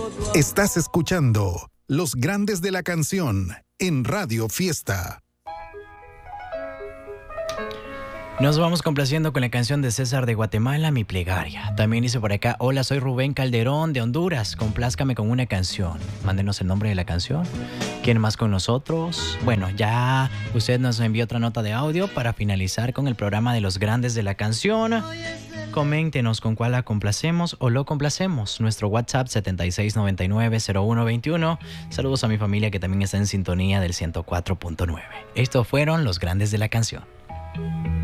Estás escuchando Los Grandes de la Canción en Radio Fiesta. Nos vamos complaciendo con la canción de César de Guatemala, Mi Plegaria. También dice por acá, hola, soy Rubén Calderón de Honduras, complázcame con una canción. Mándenos el nombre de la canción. ¿Quién más con nosotros? Bueno, ya usted nos envió otra nota de audio para finalizar con el programa de Los Grandes de la Canción. Coméntenos con cuál la complacemos o lo complacemos. Nuestro WhatsApp 7699-0121. Saludos a mi familia que también está en sintonía del 104.9. Estos fueron Los Grandes de la Canción.